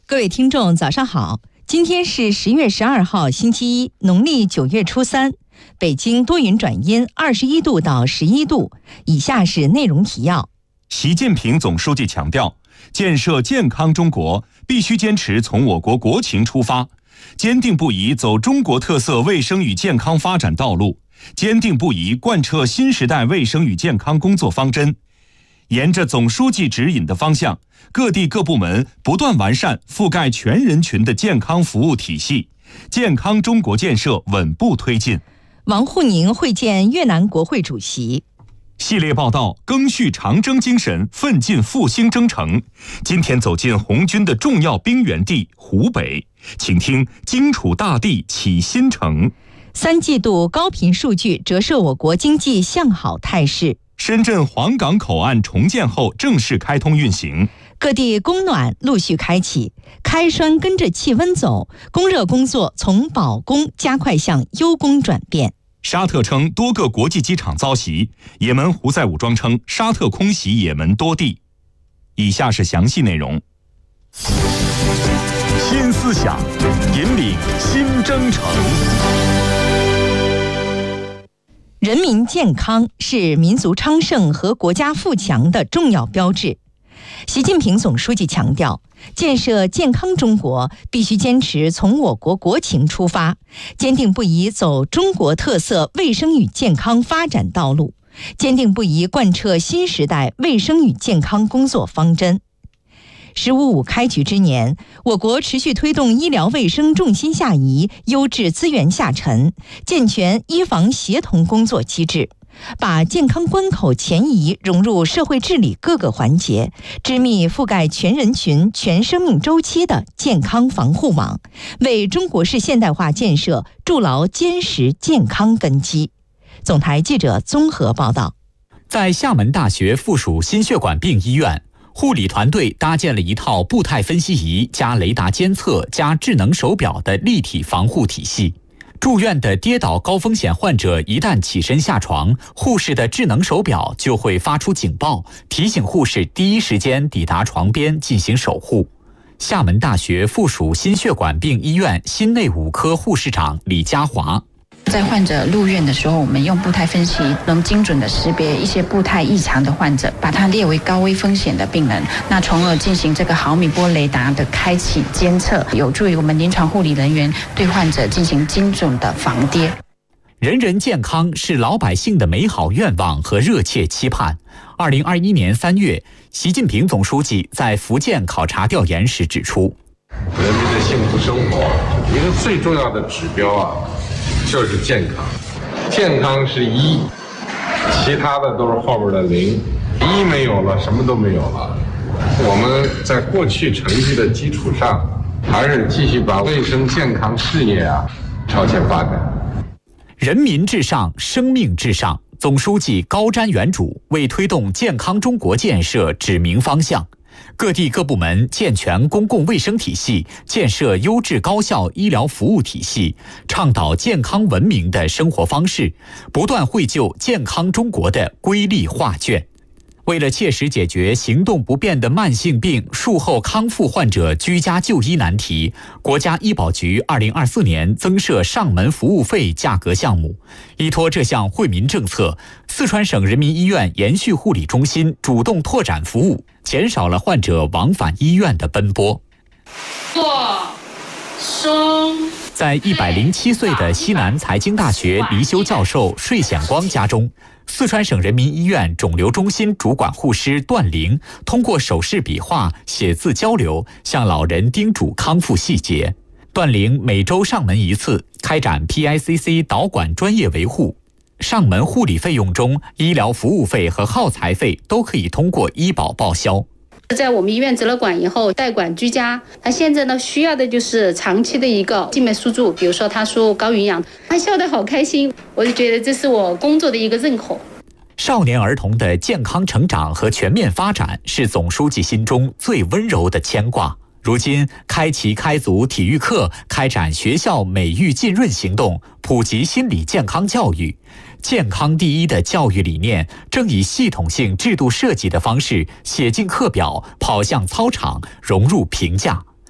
各位听众早上好，今天是10月12号星期一，农历9月初3，北京多云转阴，21度到11度。以下是内容提要。 习近平总书记强调，建设健康中国必须坚持从我国国情出发，坚定不移走中国特色卫生与健康发展道路，坚定不移贯彻新时代卫生与健康工作方针。沿着总书记指引的方向，各地各部门不断完善覆盖全人群的健康服务体系，健康中国建设稳步推进。 王沪宁会见越南国会主席。 系列报道赓续长征精神，奋进复兴征程。今天走进红军的重要兵源地湖北，请听荆楚大地启新城。 3季度高频数据折射我国经济向好态势。 深圳黄港口岸重建后正式开通运行。 各地供暖陆续开启，开栓跟着气温走，供热工作从保供加快向优供转变。 沙特称多个国际机场遭袭，也门胡塞武装称沙特空袭也门多地。以下是详细内容。新思想，引领新征程。 人民健康是民族昌盛和国家富强的重要标志。习近平总书记强调，建设健康中国必须坚持从我国国情出发，坚定不移走中国特色卫生与健康发展道路，坚定不移贯彻新时代卫生与健康工作方针。“15+5”开局之年，我国持续推动医疗卫生重心下移、优质资源下沉，健全医防协同工作机制，把健康关口前移融入社会治理各个环节，织密覆盖全人群、全生命周期的健康防护网，为中国式现代化建设筑牢坚实健康根基。总台记者综合报道。 在厦门大学附属心血管病医院，护理团队搭建了一套步态分析仪加雷达监测加智能手表的立体防护体系。住院的跌倒高风险患者一旦起身下床，护士的智能手表就会发出警报，提醒护士第一时间抵达床边进行守护。厦门大学附属心血管病医院心内五科护士长李佳华。 在患者入院的时候，我们用步态分析能精准的识别一些步态异常的患者，把它列为高危风险的病人，那从而进行这个毫米波雷达的开启监测，有助于我们临床护理人员对患者进行精准的防跌。 人人健康是老百姓的美好愿望和热切期盼。2021年3月，习近平总书记在福建考察调研时指出， 人民的幸福生活一个最重要的指标就是健康，健康是1，其他的都是后边的0，1没有了，什么都没有了。我们在过去成绩的基础上，还是继续把卫生健康事业朝前发展。 人民至上，生命至上。总书记高瞻远瞩，为推动健康中国建设指明方向。各地各部门健全公共卫生体系，建设优质高效医疗服务体系，倡导健康文明的生活方式，不断绘就健康中国的瑰丽画卷。为了切实解决行动不便的慢性病术后康复患者居家就医难题，国家医保局2024年增设上门服务费价格项目。依托这项惠民政策，四川省人民医院延续护理中心主动拓展服务，减少了患者往返医院的奔波。在107岁的西南财经大学离休教授税显光家中，四川省人民医院肿瘤中心主管护师段玲通过手势笔画、写字交流，向老人叮嘱康复细节。段玲每周上门1次，开展 PICC 导管专业维护。上门护理费用中，医疗服务费和耗材费都可以通过医保报销。 在我们医院植了管以后，代管居家，他现在呢需要的就是长期的一个静脉输注，比如说他输高营养，他笑得好开心，我就觉得这是我工作的一个认可。 少年儿童的健康成长和全面发展是总书记心中最温柔的牵挂。如今，开齐开足体育课，开展学校美育浸润行动，普及心理健康教育。健康第一的教育理念正以系统性制度设计的方式写进课表，跑向操场，融入评价。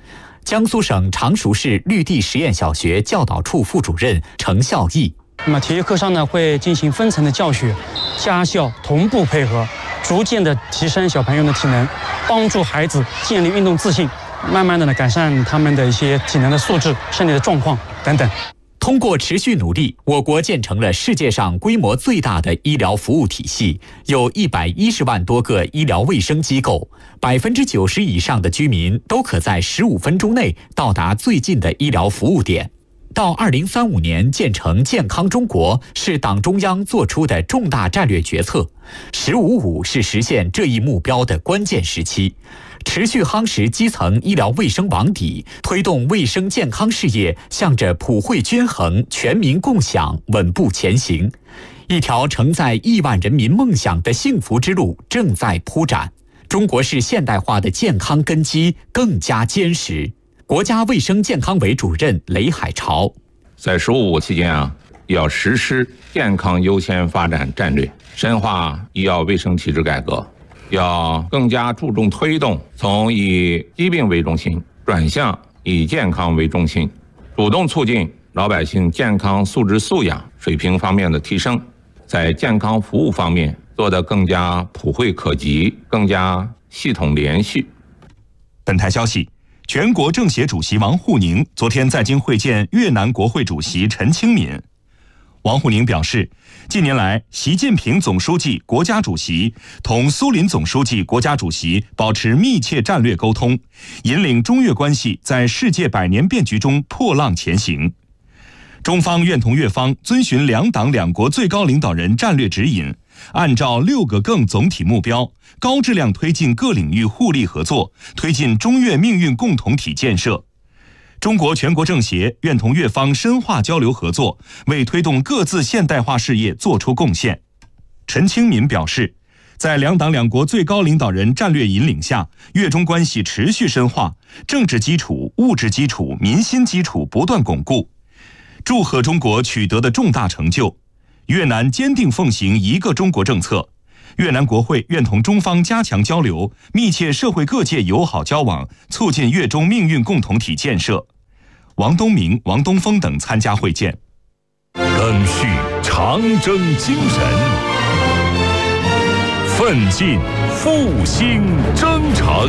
江苏省常熟市绿地实验小学教导处副主任程孝义。 那么体育课上呢，会进行分层的教学，家校同步配合，逐渐的提升小朋友的体能，帮助孩子建立运动自信，慢慢的呢改善他们的一些体能的素质、身体的状况等等。 通过持续努力，我国建成了世界上规模最大的医疗服务体系，有110万多个医疗卫生机构，90%以上的居民都可在15分钟内到达最近的医疗服务点。到2035年建成健康中国是党中央作出的重大战略决策，“15+5”是实现这一目标的关键时期。持续夯实基层医疗卫生网底，推动卫生健康事业向着普惠均衡、全民共享稳步前行。一条承载亿万人民梦想的幸福之路正在铺展，中国式现代化的健康根基更加坚实。国家卫生健康委主任雷海潮在“15+5”期间要实施健康优先发展战略，深化医药卫生体制改革。要更加注重推动从以疾病为中心转向以健康为中心，主动促进老百姓健康素质素养水平方面的提升，在健康服务方面做得更加普惠可及，更加系统连续。 本台消息，全国政协主席王沪宁昨天在京会见越南国会主席陈清敏。王沪宁表示，近年来，习近平总书记、国家主席同苏林总书记、国家主席保持密切战略沟通，引领中越关系在世界百年变局中破浪前行。中方愿同越方遵循两党两国最高领导人战略指引，按照6个更总体目标，高质量推进各领域互利合作，推进中越命运共同体建设。中国全国政协愿同越方深化交流合作，为推动各自现代化事业作出贡献。陈清敏表示，在两党两国最高领导人战略引领下，越中关系持续深化，政治基础、物质基础、民心基础不断巩固。祝贺中国取得的重大成就。越南坚定奉行一个中国政策。越南国会愿同中方加强交流，密切社会各界友好交往，促进越中命运共同体建设。王东明、王东峰等参加会见。 赓续长征精神，奋进复兴征程。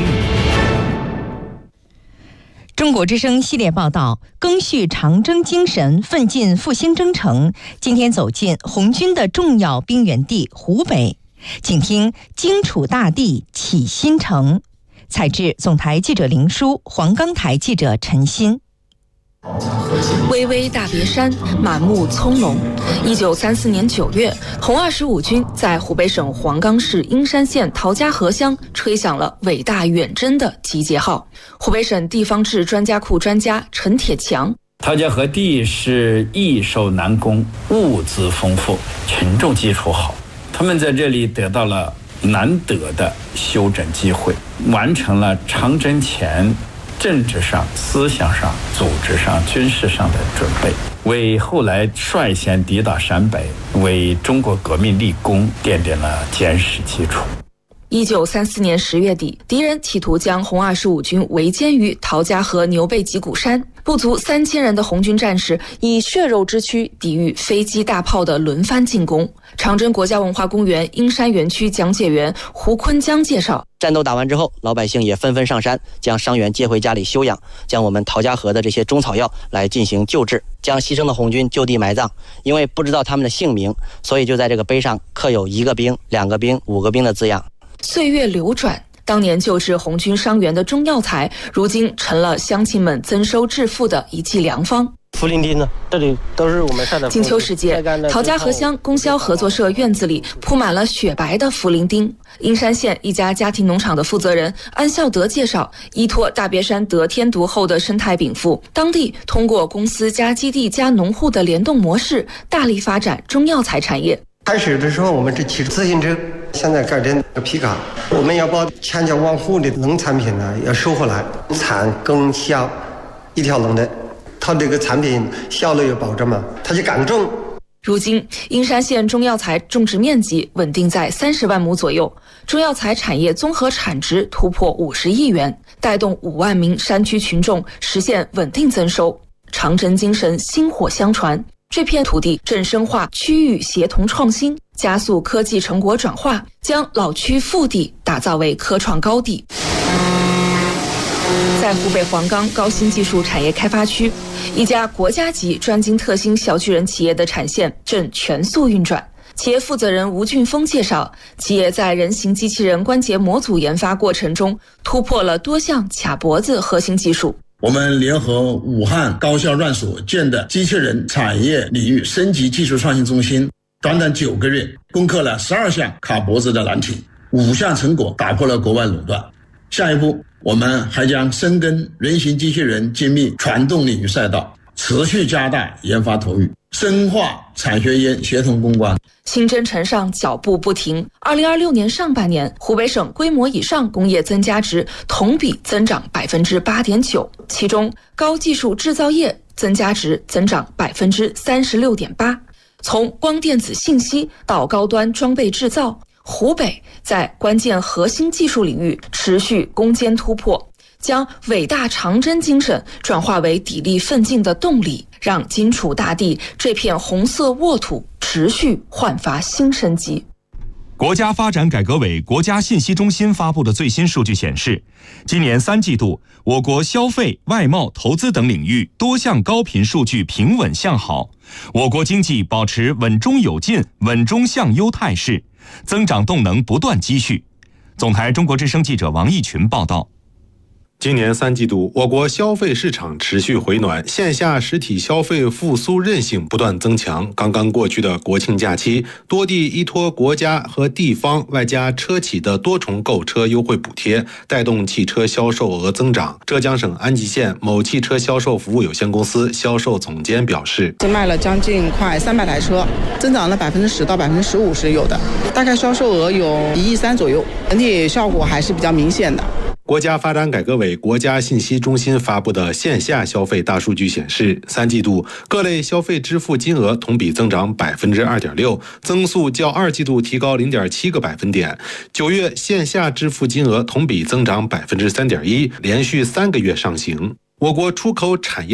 中国之声系列报道，赓续长征精神，奋进复兴征程。今天走进红军的重要兵源地湖北，请听荆楚大地起新城。采制总台记者林舒，黄冈台记者陈鑫。 巍巍大别山，满目葱茏。1934年9月，红25军在湖北省黄冈市英山县陶家河乡吹响了伟大远征的集结号。湖北省地方志专家库专家陈铁强： 陶家河地是易守难攻，物资丰富，群众基础好，他们在这里得到了难得的休整机会，完成了长征前政治上、思想上、组织上、军事上的准备，为后来率先抵达陕北、为中国革命立功奠定了坚实基础。 1934年10月底，敌人企图将红25军围歼于陶家河牛背脊骨山，不足3000人的红军战士以血肉之躯抵御飞机大炮的轮番进攻。长征国家文化公园英山园区讲解员胡坤江介绍， 战斗打完之后，老百姓也纷纷上山，将伤员接回家里休养，将我们陶家河的这些中草药来进行救治，将牺牲的红军就地埋葬。因为不知道他们的姓名，所以就在这个碑上刻有1个兵、2个兵、5个兵的字样。 岁月流转，当年救治红军伤员的中药材，如今成了乡亲们增收致富的一剂良方。 茯苓丁呢？这里都是我们晒的。 金秋时节，陶家河乡供销合作社院子里铺满了雪白的茯苓丁。英山县一家家庭农场的负责人安孝德介绍，依托大别山得天独厚的生态禀赋，当地通过公司加基地加农户的联动模式，大力发展中药材产业。 开始的时候，我们是骑自行车，现在改成皮卡。我们要把千家万户的农产品呢要收回来，产耕销一条龙的，它这个产品效率有保证嘛，它就敢种。 如今，英山县中药材种植面积稳定在30万亩左右，中药材产业综合产值突破50亿元，带动5万名山区群众实现稳定增收。长征精神薪火相传，这片土地正深化区域协同创新，加速科技成果转化，将老区腹地打造为科创高地。在湖北黄冈高新技术产业开发区，一家国家级专精特新小巨人企业的产线正全速运转。企业负责人吴俊峰介绍，企业在人形机器人关节模组研发过程中，突破了多项卡脖子核心技术。 我们联合武汉高校院所建的机器人产业领域升级技术创新中心，短短9个月攻克了12项卡脖子的难题，5项成果打破了国外垄断。下一步，我们还将深耕人形机器人精密传动领域赛道，持续加大研发投入，深化产学研协同攻关。 新征程上脚步不停。2026年上半年，湖北省规模以上工业增加值同比增长8.9%，其中高技术制造业增加值增长36.8%。从光电子信息到高端装备制造，湖北在关键核心技术领域持续攻坚突破，将伟大长征精神转化为砥砺奋进的动力，让荆楚大地这片红色沃土持续焕发新生机。 国家发展改革委国家信息中心发布的最新数据显示，今年3季度，我国消费、外贸、投资等领域多项高频数据平稳向好，我国经济保持稳中有进、稳中向优态势，增长动能不断积蓄。总台中国之声记者王义群报道。 今年3季度，我国消费市场持续回暖，线下实体消费复苏韧性不断增强。刚刚过去的国庆假期，多地依托国家和地方外加车企的多重购车优惠补贴，带动汽车销售额增长。浙江省安吉县某汽车销售服务有限公司销售总监表示， 卖了将近快300台车，增长了10%到15%是有的，大概销售额有1亿3左右，整体效果还是比较明显的。 国家发展改革委国家信息中心发布的线下消费大数据显示，3季度各类消费支付金额同比增长2.6%，增速较2季度提高0.7个百分点。9月线下支付金额同比增长3.1%，连续3个月上行。我国出口产业